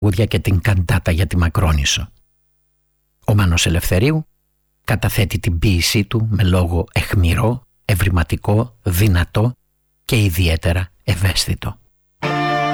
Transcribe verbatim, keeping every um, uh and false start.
τραγούδια και την καντάτα για τη Μακρόνισσο. Ο Μάνος Ελευθερίου καταθέτει την ποίησή του με λόγο αιχμηρό, ευρηματικό, δυνατό και ιδιαίτερα ευαίσθητο.